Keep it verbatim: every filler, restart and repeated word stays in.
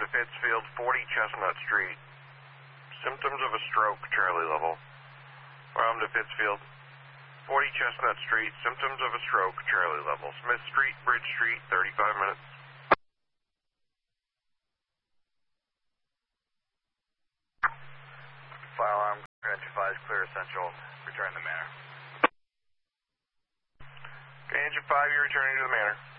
to Pittsfield, forty Chestnut Street. Symptoms of a stroke, Charlie level. Welcome to Pittsfield, forty Chestnut Street. Symptoms of a stroke, Charlie level. Smith Street, Bridge Street, thirty-five minutes. Fire alarm, entry five is clear, essential. Return to the manor. Okay, engine five, you're returning to the manor.